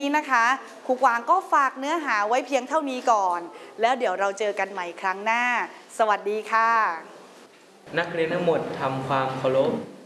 นี้นะคะครูกวางก็ฝากเนื้อหาไว้เพียงเท่านี้ก่อนแล้วเดี๋ยวเราเจอกันใหม่ครั้งหน้าสวัสดีค่ะนักเรียนทั้งหมดทำความเคารพ